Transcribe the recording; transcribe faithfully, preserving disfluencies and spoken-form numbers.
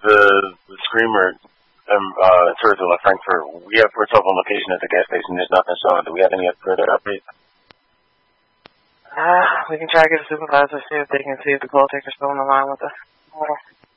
the, the Screamer um, uh, tourism of Frankfurt, we have we're told on location at the gas station. There's nothing showing. Do we have any further updates? Uh, we can try to get a supervisor, see if they can see if the call taker's still on the line with us.